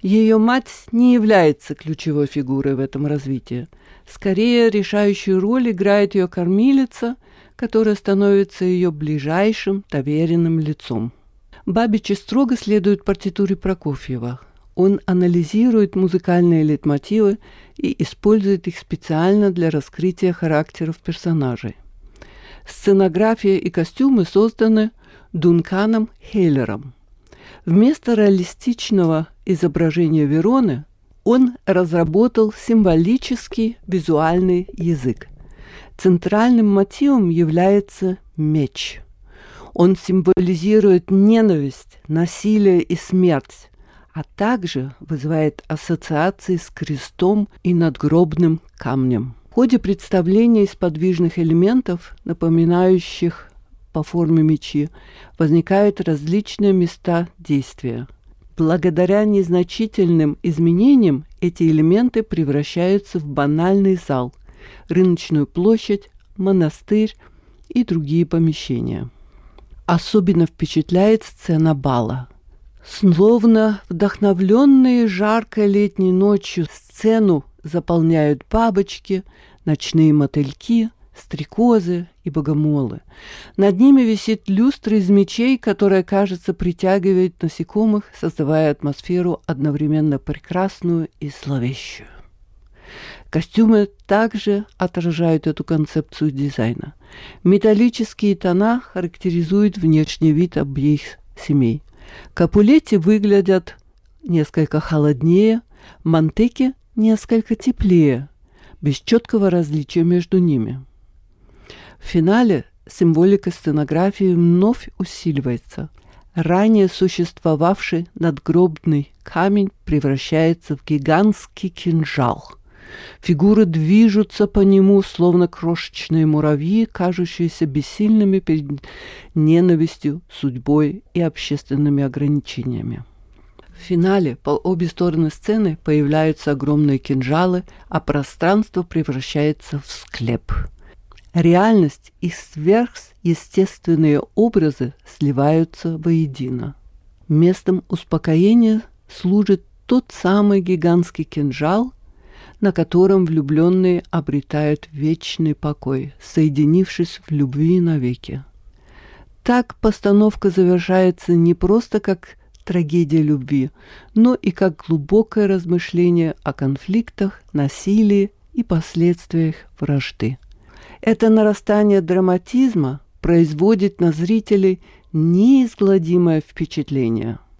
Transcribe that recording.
Ее мать не является ключевой фигурой в этом развитии. Скорее, решающую роль играет ее кормилица, которая становится ее ближайшим доверенным лицом. Бабичи строго следует партитуре Прокофьева. Он анализирует музыкальные лейтмотивы и использует их специально для раскрытия характеров персонажей. Сценография и костюмы созданы Дунканом Хейлером. Вместо реалистичного изображения Вероны он разработал символический визуальный язык. Центральным мотивом является меч. Он символизирует ненависть, насилие и смерть, а также вызывает ассоциации с крестом и надгробным камнем. В ходе представления из подвижных элементов, напоминающих по форме мечи, возникают различные места действия. Благодаря незначительным изменениям эти элементы превращаются в банальный зал, рыночную площадь, монастырь и другие помещения. Особенно впечатляет сцена бала. Словно вдохновленные жаркой летней ночью сцену заполняют бабочки, ночные мотыльки, стрекозы и богомолы. Над ними висит люстра из мечей, которая, кажется, притягивает насекомых, создавая атмосферу одновременно прекрасную и зловещую. Костюмы также отражают эту концепцию дизайна. Металлические тона характеризуют внешний вид обеих семей. Капулетти выглядят несколько холоднее, мантеки несколько теплее, без четкого различия между ними. В финале символика сценографии вновь усиливается. Ранее существовавший надгробный камень превращается в гигантский кинжал. Фигуры движутся по нему, словно крошечные муравьи, кажущиеся бессильными перед ненавистью, судьбой и общественными ограничениями. В финале по обе стороны сцены появляются огромные кинжалы, а пространство превращается в склеп. Реальность и сверхъестественные образы сливаются воедино. Местом успокоения служит тот самый гигантский кинжал, на котором влюбленные обретают вечный покой, соединившись в любви навеки. Так постановка завершается не просто как трагедия любви, но и как глубокое размышление о конфликтах, насилии и последствиях вражды. Это нарастание драматизма производит на зрителей неизгладимое впечатление.